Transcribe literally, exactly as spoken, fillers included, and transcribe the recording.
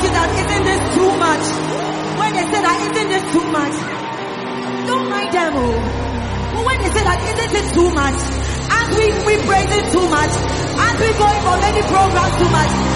you that isn't this too much? When they say that isn't this too much? Don't mind them, oh. But when they say that isn't it too much? Aren't we, we praising too much? Aren't we going for many programs too much?